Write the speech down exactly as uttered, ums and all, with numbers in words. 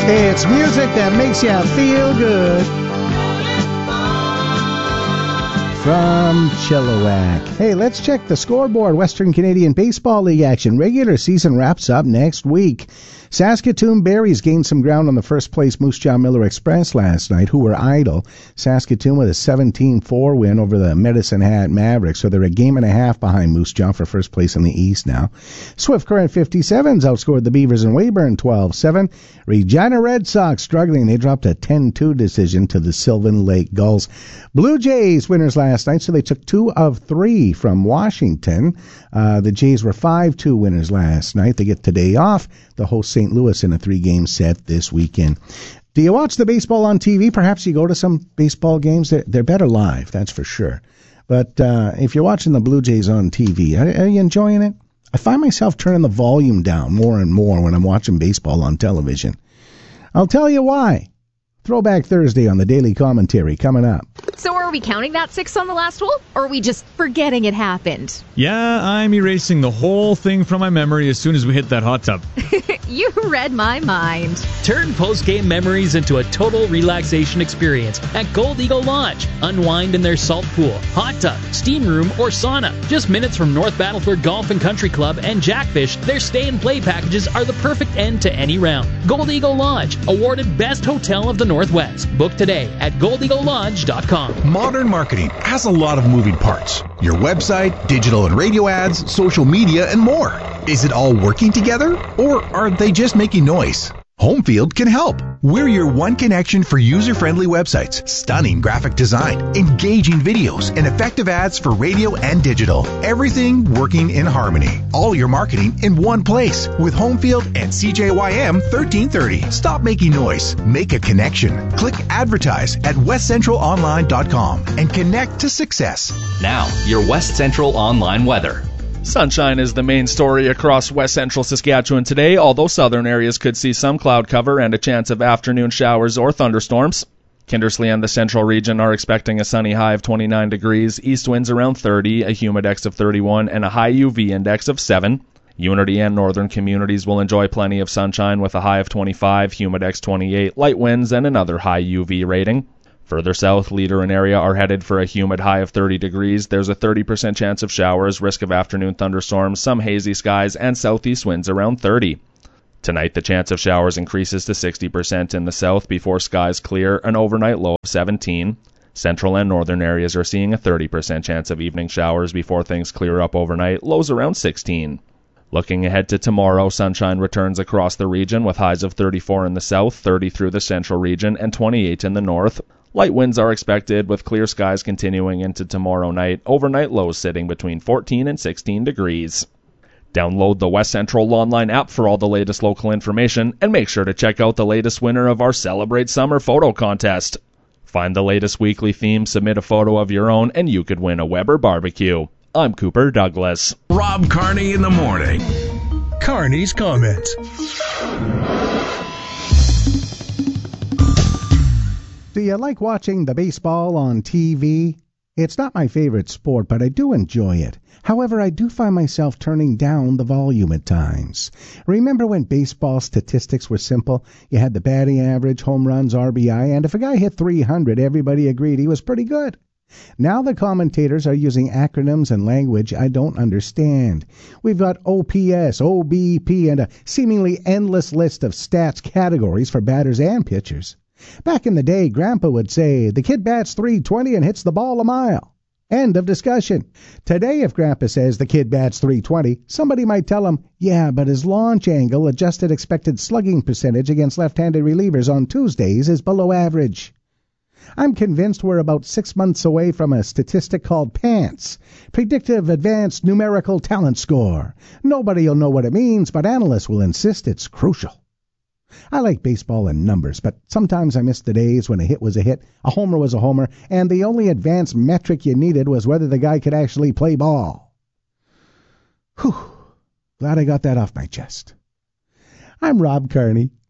It's music that makes you feel good. From Chilliwack. Hey, let's check the scoreboard. Western Canadian Baseball League action. Regular season wraps up next week. Saskatoon Berries gained some ground on the first place Moose Jaw Miller Express last night, who were idle. Saskatoon with a seventeen four win over the Medicine Hat Mavericks, so they're a game and a half behind Moose Jaw for first place in the East now. Swift Current fifty-sevens outscored the Beavers in Weyburn twelve seven. Regina Red Sox struggling. They dropped a ten two decision to the Sylvan Lake Gulls. Blue Jays winners last night, so they took two of three from Washington. Uh, the Jays were five two winners last night. They get today off. The host Saint Louis in a three-game set this weekend. Do you watch the baseball on T V? Perhaps you go to some baseball games. They're, they're better live, that's for sure. But uh, if you're watching the Blue Jays on T V, are, are you enjoying it? I find myself turning the volume down more and more when I'm watching baseball on television. I'll tell you why. Throwback Thursday on the Daily Commentary coming up. So are we counting that six on the last hole, or are we just forgetting it happened? Yeah, I'm erasing the whole thing from my memory as soon as we hit that hot tub. You read my mind. Turn post-game memories into a total relaxation experience at Gold Eagle Lodge. Unwind in their salt pool, hot tub, steam room, or sauna. Just minutes from North Battleford Golf and Country Club and Jackfish, their stay-and-play packages are the perfect end to any round. Gold Eagle Lodge, awarded Best Hotel of the Northwest. Book today at gold eagle lodge dot com. Modern marketing has a lot of moving parts. Your website, digital and radio ads, social media, and more. Is it all working together, or are they just making noise? Homefield can help. We're your one connection for user-friendly websites, stunning graphic design, engaging videos, and effective ads for radio and digital. Everything working in harmony. All your marketing in one place with Homefield and C J Y M thirteen thirty. Stop making noise. Make a connection. Click advertise at west central online dot com and connect to success. Now, your West Central Online weather. Sunshine is the main story across west central Saskatchewan today, although southern areas could see some cloud cover and a chance of afternoon showers or thunderstorms. Kindersley and the central region are expecting a sunny high of twenty-nine degrees, east winds around thirty, a humidex of thirty-one, and a high U V index of seven. Unity and northern communities will enjoy plenty of sunshine with a high of twenty-five, humidex twenty-eight, light winds, and another high U V rating. Further south, Leader and area are headed for a humid high of thirty degrees. There's a thirty percent chance of showers, risk of afternoon thunderstorms, some hazy skies, and southeast winds around thirty. Tonight, the chance of showers increases to sixty percent in the south before skies clear, an overnight low of seventeen. Central and northern areas are seeing a thirty percent chance of evening showers before things clear up overnight, lows around sixteen. Looking ahead to tomorrow, sunshine returns across the region with highs of thirty-four in the south, thirty through the central region, and twenty-eight in the north. Light winds are expected, with clear skies continuing into tomorrow night, overnight lows sitting between fourteen and sixteen degrees. Download the West Central online app for all the latest local information, and make sure to check out the latest winner of our Celebrate Summer photo contest. Find the latest weekly theme, submit a photo of your own, and you could win a Weber barbecue. I'm Cooper Douglas. Rob Carney in the morning. Carney's Comments. Do you like watching the baseball on T V? It's not my favorite sport, but I do enjoy it. However, I do find myself turning down the volume at times. Remember when baseball statistics were simple? You had the batting average, home runs, R B I, and if a guy hit three hundred, everybody agreed he was pretty good. Now the commentators are using acronyms and language I don't understand. We've got O P S, O B P, and a seemingly endless list of stats categories for batters and pitchers. Back in the day, Grandpa would say, the kid bats three twenty and hits the ball a mile. End of discussion. Today, if Grandpa says the kid bats three twenty, somebody might tell him, yeah, but his launch angle, adjusted expected slugging percentage against left-handed relievers on Tuesdays is below average. I'm convinced we're about six months away from a statistic called PANTS, Predictive Advanced Numerical Talent Score. Nobody will know what it means, but analysts will insist it's crucial. I like baseball in numbers, but sometimes I miss the days when a hit was a hit, a homer was a homer, and the only advanced metric you needed was whether the guy could actually play ball. Whew. Glad I got that off my chest. I'm Rob Carney.